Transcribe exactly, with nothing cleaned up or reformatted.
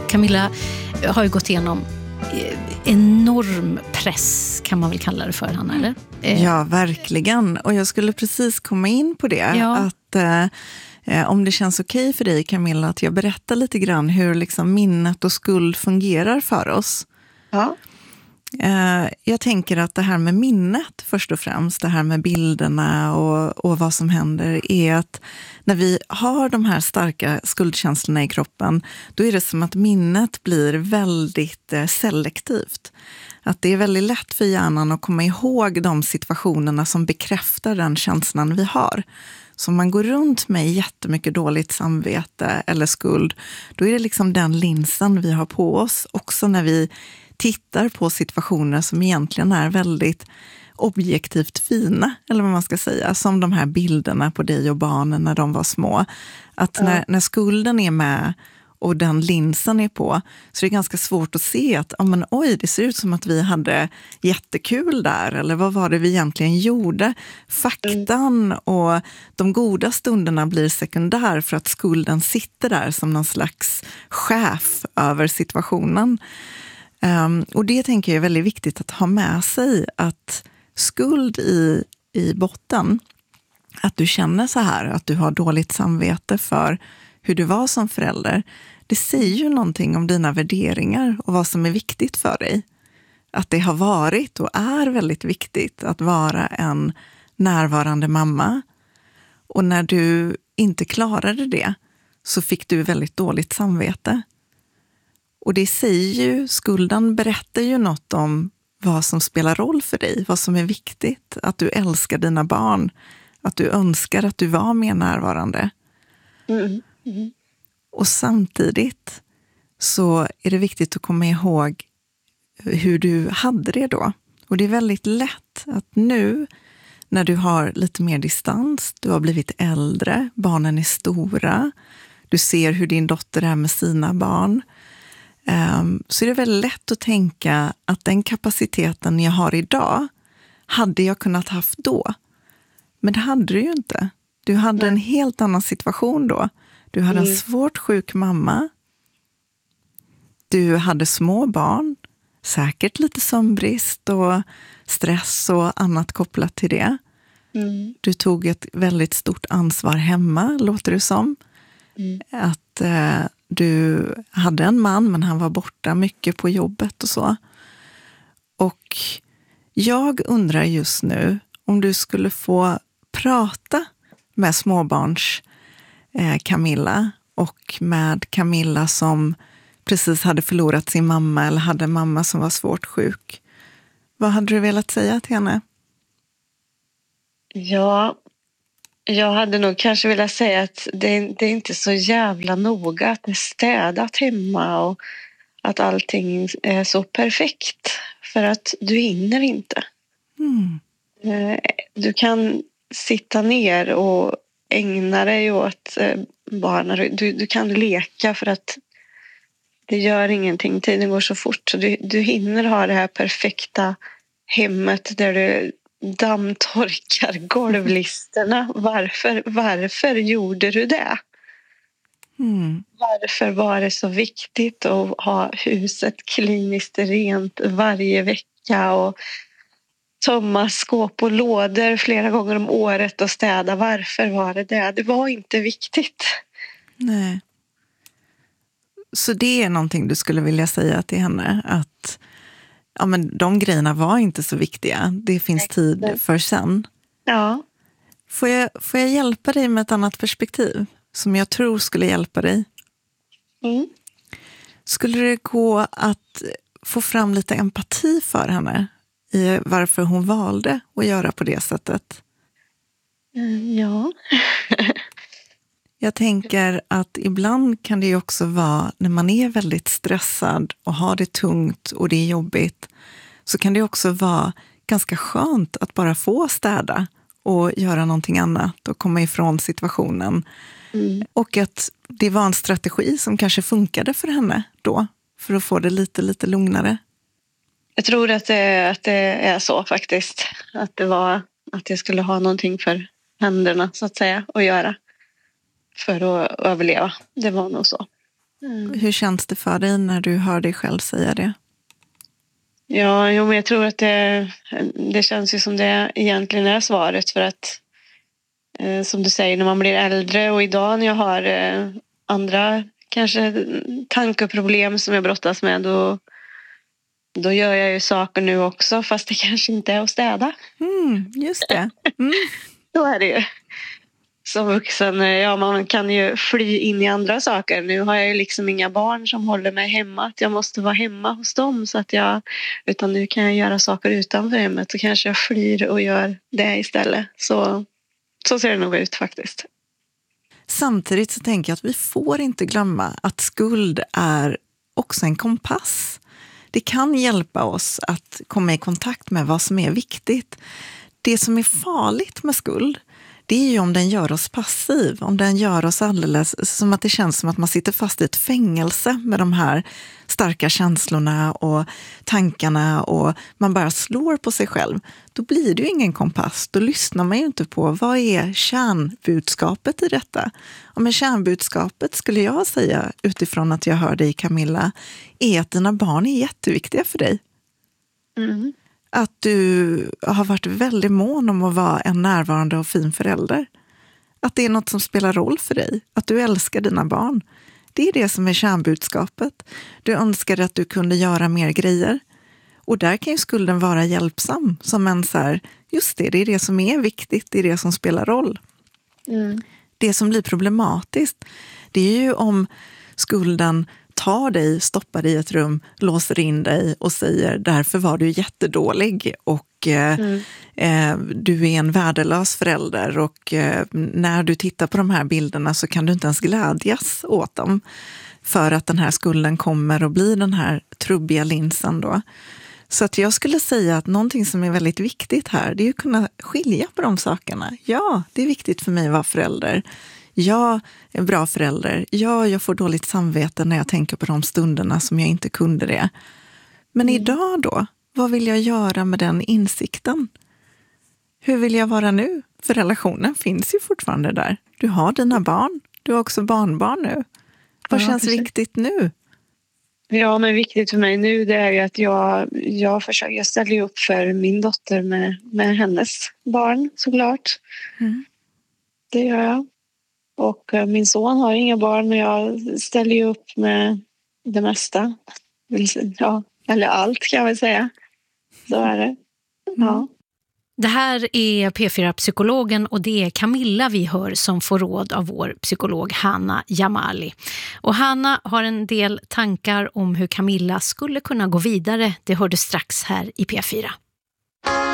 Camilla har ju gått igenom enorm press, kan man väl kalla det för, Hanna, eller? Ja, verkligen. Och jag skulle precis komma in på det. Ja. Att eh, om det känns okej för dig, Camilla, att jag berättar lite grann hur liksom minnet och skuld fungerar för oss. Ja. Eh, jag tänker att det här med minnet först och främst, det här med bilderna och, och vad som händer, är att när vi har de här starka skuldkänslorna i kroppen, då är det som att minnet blir väldigt eh, selektivt. Att det är väldigt lätt för hjärnan att komma ihåg de situationerna som bekräftar den känslan vi har. Så om man går runt med jättemycket dåligt samvete eller skuld, då är det liksom den linsen vi har på oss också när vi tittar på situationer som egentligen är väldigt objektivt fina, eller vad man ska säga, som de här bilderna på dig och barnen när de var små. Att Ja. när, när skulden är med och den linsen är på, så det är ganska svårt att se att oh, men, oj, det ser ut som att vi hade jättekul där, eller vad var det vi egentligen gjorde? Faktan och de goda stunderna blir sekundär för att skulden sitter där som någon slags chef över situationen. Um, och det tänker jag är väldigt viktigt att ha med sig, att skuld i, i botten, att du känner så här, att du har dåligt samvete för hur du var som förälder, det säger ju någonting om dina värderingar och vad som är viktigt för dig. Att det har varit och är väldigt viktigt att vara en närvarande mamma. Och när du inte klarade det så fick du väldigt dåligt samvete. Och det säger ju, skulden berättar ju något om vad som spelar roll för dig, vad som är viktigt. Att du älskar dina barn, att du önskar att du var mer närvarande. Mm. Mm. Och samtidigt så är det viktigt att komma ihåg hur du hade det då. Och det är väldigt lätt att nu när du har lite mer distans, du har blivit äldre, barnen är stora, du ser hur din dotter är med sina barn, um, så är det väldigt lätt att tänka att den kapaciteten jag har idag hade jag kunnat haft då. Men det hade du ju inte. Du hade en helt annan situation då. Du hade en svårt sjuk mamma. Du hade små barn. Säkert lite sömnbrist och stress och annat kopplat till det. Mm. Du tog ett väldigt stort ansvar hemma, låter det som. Mm. Att eh, du hade en man, men han var borta mycket på jobbet och så. Och jag undrar just nu om du skulle få prata med småbarns eh, Camilla och med Camilla som precis hade förlorat sin mamma eller hade en mamma som var svårt sjuk. Vad hade du velat säga till henne? Ja, jag hade nog kanske velat säga att det, det är inte så jävla noga att det är städat hemma och att allting är så perfekt. För att du hinner inte. Mm. Du kan sitta ner och ägna dig åt barnen. Du, du kan leka för att det gör ingenting. Tiden går så fort. Så du, du hinner ha det här perfekta hemmet där du dammtorkar golvlisterna. Varför, varför gjorde du det? Mm. Varför var det så viktigt att ha huset kliniskt rent varje vecka och tömma skåp och lådor flera gånger om året och städa? Varför var det det? Det var inte viktigt. Nej. Så det är någonting du skulle vilja säga till henne, att ja, men de grejerna var inte så viktiga. Det finns tid för sen. Ja. Får jag, får jag hjälpa dig med ett annat perspektiv som jag tror skulle hjälpa dig? Mm. Skulle det gå att få fram lite empati för henne i varför hon valde att göra på det sättet? Ja. Jag tänker att ibland kan det ju också vara, när man är väldigt stressad och har det tungt och det är jobbigt, så kan det också vara ganska skönt att bara få städa och göra någonting annat och komma ifrån situationen. Mm. Och att det var en strategi som kanske funkade för henne då, för att få det lite, lite lugnare. Jag tror att det, att det är så faktiskt. Att det var att jag skulle ha någonting för händerna så att säga att göra för att överleva. Det var nog så. Mm. Hur känns det för dig när du hör dig själv säga det? Ja, jo, men jag tror att det, det känns ju som det egentligen är svaret. För att, eh, som du säger, när man blir äldre och idag när jag har eh, andra kanske tankeproblem som jag brottas med, då, då gör jag ju saker nu också, fast det kanske inte är att städa. Mm, just det. Mm. Så är det ju. Som vuxen, ja, man kan ju fly in i andra saker. Nu har jag ju liksom inga barn som håller mig hemma. Att jag måste vara hemma hos dem. Så att jag, utan nu kan jag göra saker utanför hemmet. Så kanske jag flyr och gör det istället. Så, så ser det nog ut faktiskt. Samtidigt så tänker jag att vi får inte glömma att skuld är också en kompass. Det kan hjälpa oss att komma i kontakt med vad som är viktigt. Det som är farligt med skuld, det är ju om den gör oss passiv, om den gör oss alldeles som att det känns som att man sitter fast i ett fängelse med de här starka känslorna och tankarna och man bara slår på sig själv. Då blir det ju ingen kompass, då lyssnar man ju inte på vad är kärnbudskapet i detta. Och med kärnbudskapet skulle jag säga, utifrån att jag hör dig Camilla, är att dina barn är jätteviktiga för dig. Mm. Att du har varit väldigt mån om att vara en närvarande och fin förälder. Att det är något som spelar roll för dig. Att du älskar dina barn. Det är det som är kärnbudskapet. Du önskade att du kunde göra mer grejer. Och där kan ju skulden vara hjälpsam. Som en så här, just det, det är det som är viktigt. Det är det som spelar roll. Mm. Det som blir problematiskt, det är ju om skulden tar dig, stoppar dig i ett rum, låser in dig och säger därför var du jättedålig och eh, mm. eh, du är en värdelös förälder och eh, när du tittar på de här bilderna så kan du inte ens glädjas åt dem för att den här skulden kommer och blir den här trubbiga linsen då. Så att jag skulle säga att någonting som är väldigt viktigt här, det är att kunna skilja på de sakerna. Ja, det är viktigt för mig att vara förälder. Jag är en bra förälder. Ja, jag får dåligt samvete när jag tänker på de stunderna som jag inte kunde det. Men mm. idag då? Vad vill jag göra med den insikten? Hur vill jag vara nu? För relationen finns ju fortfarande där. Du har dina barn. Du har också barnbarn nu. Vad ja, känns precis. Viktigt nu? Ja, men viktigt för mig nu det är ju att jag, jag försöker, jag ställer upp för min dotter med, med hennes barn såklart. Mm. Det gör jag. Och min son har inga barn men jag ställer ju upp med det mesta. Ja, eller allt kan jag väl säga. Så är det. Ja. Det här är P fyra-psykologen och det är Camilla vi hör som får råd av vår psykolog Hanna Jamali. Och Hanna har en del tankar om hur Camilla skulle kunna gå vidare. Det hörde strax här i P fyra.